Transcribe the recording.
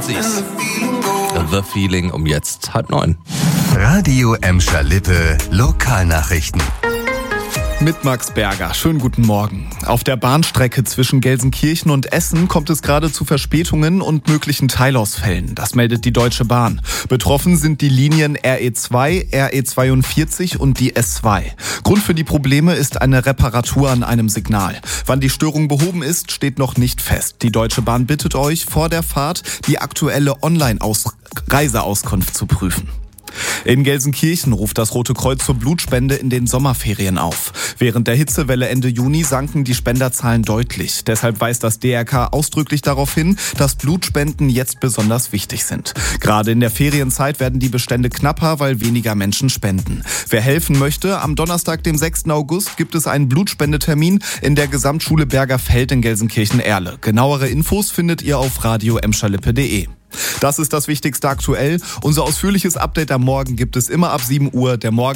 sie's. The Feeling um jetzt 8:30. Radio Emscher Lippe Lokalnachrichten. Mit Max Berger. Schönen guten Morgen. Auf der Bahnstrecke zwischen Gelsenkirchen und Essen kommt es gerade zu Verspätungen und möglichen Teilausfällen. Das meldet die Deutsche Bahn. Betroffen sind die Linien RE2, RE42 und die S2. Grund für die Probleme ist eine Reparatur an einem Signal. Wann die Störung behoben ist, steht noch nicht fest. Die Deutsche Bahn bittet euch, vor der Fahrt die aktuelle Online-Reiseauskunft zu prüfen. In Gelsenkirchen ruft das Rote Kreuz zur Blutspende in den Sommerferien auf. Während der Hitzewelle Ende Juni sanken die Spenderzahlen deutlich. Deshalb weist das DRK ausdrücklich darauf hin, dass Blutspenden jetzt besonders wichtig sind. Gerade in der Ferienzeit werden die Bestände knapper, weil weniger Menschen spenden. Wer helfen möchte, am Donnerstag, dem 6. August, gibt es einen Blutspendetermin in der Gesamtschule Bergerfeld in Gelsenkirchen-Erle. Genauere Infos findet ihr auf radioemscherlippe.de. Das ist das Wichtigste aktuell. Unser ausführliches Update am Morgen gibt es immer ab 7 Uhr. Der Morgen